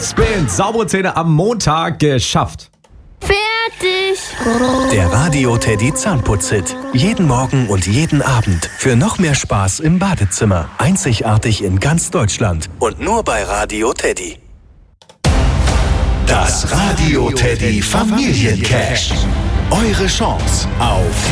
Spin, saubere Zähne am Montag geschafft. Fertig. Der Radio Teddy Zahnputz-Hit. Jeden Morgen und jeden Abend. Für noch mehr Spaß im Badezimmer. Einzigartig in ganz Deutschland. Und nur bei Radio Teddy. Das Radio Teddy Familiencash. Eure Chance auf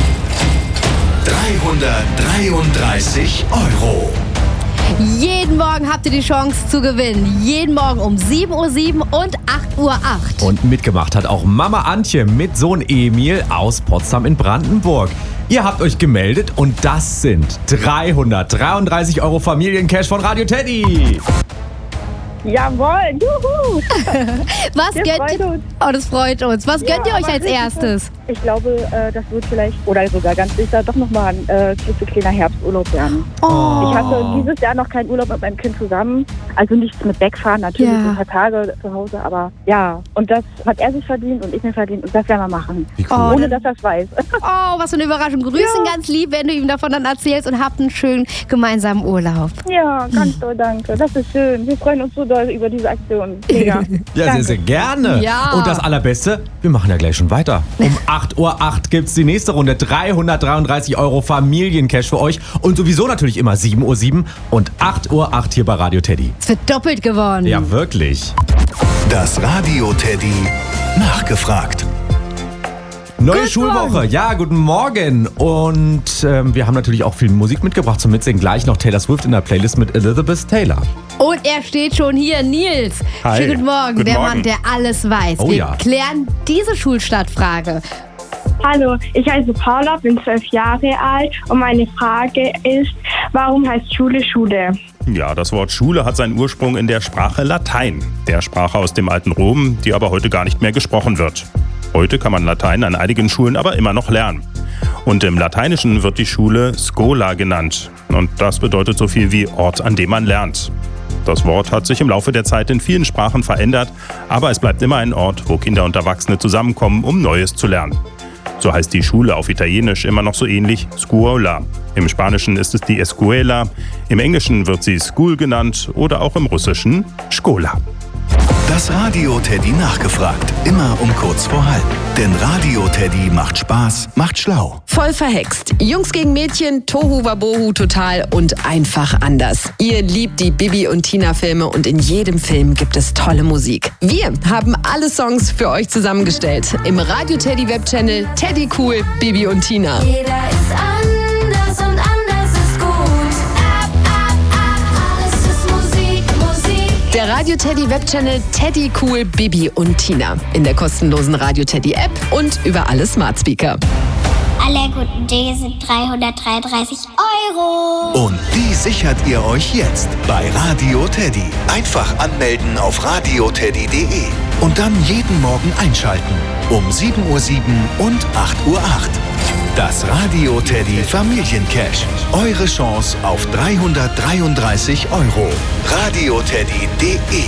333 €. Jeden Morgen habt ihr die Chance zu gewinnen. Jeden Morgen um 7:07 Uhr und 8:08 Uhr. Und mitgemacht hat auch Mama Antje mit Sohn Emil aus Potsdam in Brandenburg. Ihr habt euch gemeldet und das sind 333 € Familiencash von Radio Teddy. Jawohl, juhu! Was Das gönnt freut ihr? uns. Oh, das freut uns. Was gönnt ihr euch aber als richtig erstes? schön. Ich glaube, das wird vielleicht, oder sogar ganz sicher, doch nochmal ein klitzekleiner Herbsturlaub werden. Oh. Ich hatte dieses Jahr noch keinen Urlaub mit meinem Kind zusammen. Also nichts mit wegfahren, natürlich Ja. ein paar Tage zu Hause, aber ja. Und das hat er sich verdient und ich mir verdient und das werden wir machen. Wie cool. Oh, Ohne dass er es weiß. Oh, was für eine Überraschung. Grüß ihn ganz lieb, wenn du ihm davon dann erzählst und habt einen schönen gemeinsamen Urlaub. Ja, ganz doll, danke. Das ist schön. Wir freuen uns so doll über diese Aktion. Mega. Ja, Danke. sehr, sehr gerne. Ja. Und das Allerbeste, wir machen ja gleich schon weiter. Um 8:08 Uhr gibt's die nächste Runde. 333 € Familiencash für euch. Und sowieso natürlich immer 7:07 Uhr und 8:08 Uhr hier bei Radio Teddy. Es wird doppelt gewonnen. Ja, wirklich. Das Radio Teddy nachgefragt. Neue Guten Schulwoche. Morgen. Ja, guten Morgen. Und wir haben natürlich auch viel Musik mitgebracht. Zum Mitsingen gleich noch Taylor Swift in der Playlist mit Elizabeth Taylor. Und er steht schon hier, Nils. Hi. Schönen guten Morgen, Guten der Morgen. Mann, der alles weiß. Oh Wir ja. klären diese Schulstartfrage. Hallo, ich heiße Paula, bin 12 Jahre alt und meine Frage ist, warum heißt Schule Schule? Ja, das Wort Schule hat seinen Ursprung in der Sprache Latein, der Sprache aus dem alten Rom, die aber heute gar nicht mehr gesprochen wird. Heute kann man Latein an einigen Schulen aber immer noch lernen. Und im Lateinischen wird die Schule Schola genannt. Und das bedeutet so viel wie Ort, an dem man lernt. Das Wort hat sich im Laufe der Zeit in vielen Sprachen verändert, aber es bleibt immer ein Ort, wo Kinder und Erwachsene zusammenkommen, um Neues zu lernen. So heißt die Schule auf Italienisch immer noch so ähnlich Scuola. Im Spanischen ist es die Escuela, im Englischen wird sie School genannt oder auch im Russischen Szkola. Das Radio Teddy nachgefragt. Immer um kurz vor halb. Denn Radio Teddy macht Spaß, macht schlau. Voll verhext. Jungs gegen Mädchen, Tohu Wabohu total und einfach anders. Ihr liebt die Bibi und Tina Filme und in jedem Film gibt es tolle Musik. Wir haben alle Songs für euch zusammengestellt. Im Radio Teddy Webchannel Teddy Cool, Bibi und Tina. Jeder ist anders und anders ist gut. Alles ist Musik, Musik. Der Radio Teddy Webchannel Teddy Cool, Bibi und Tina. In der kostenlosen Radio Teddy App und über alle Smart Speaker. Alle guten Dinge sind 333 €. Und die sichert ihr euch jetzt bei Radio Teddy. Einfach anmelden auf radioteddy.de. Und dann jeden Morgen einschalten. Um 7:07 Uhr und 8:08 Uhr. Das Radio Teddy Familiencash. Eure Chance auf 333 €. radioteddy.de.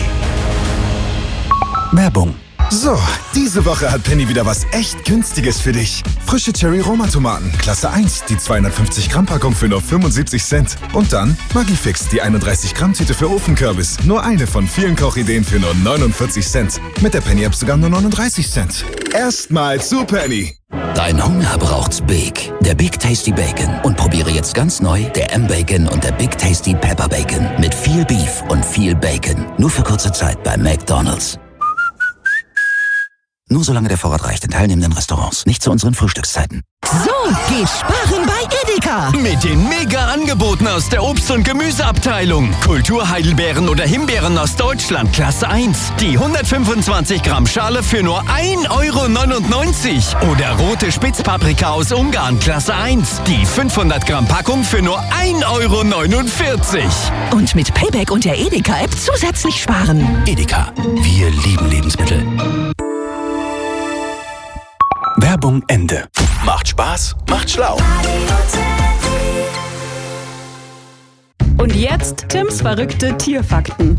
Werbung. So, diese Woche hat Penny wieder was echt Günstiges für dich. Frische Cherry-Roma-Tomaten, Klasse 1, die 250 Gramm Packung für nur 75 Cent. Und dann Magifix, die 31 Gramm Tüte für Ofenkürbis. Nur eine von vielen Kochideen für nur 49 Cent. Mit der Penny-App sogar nur 39 Cent. Erstmal zu Penny. Dein Hunger braucht's Big. Der Big Tasty Bacon. Und probiere jetzt ganz neu der M-Bacon und der Big Tasty Pepper Bacon. Mit viel Beef und viel Bacon. Nur für kurze Zeit bei McDonald's. Nur solange der Vorrat reicht in teilnehmenden Restaurants. Nicht zu unseren Frühstückszeiten. So geht Sparen bei Edeka. Mit den Mega-Angeboten aus der Obst- und Gemüseabteilung. Kulturheidelbeeren oder Himbeeren aus Deutschland, Klasse 1. Die 125 Gramm Schale für nur 1,99 € Oder rote Spitzpaprika aus Ungarn, Klasse 1. Die 500 Gramm Packung für nur 1,49 €. Und mit Payback und der Edeka-App zusätzlich sparen. Edeka. Wir lieben Lebensmittel. Werbung Ende. Macht Spaß, macht schlau. Und jetzt Tims verrückte Tierfakten.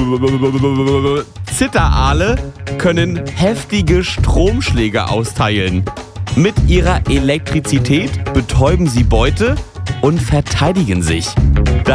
Zitteraale können heftige Stromschläge austeilen. Mit ihrer Elektrizität betäuben sie Beute und verteidigen sich.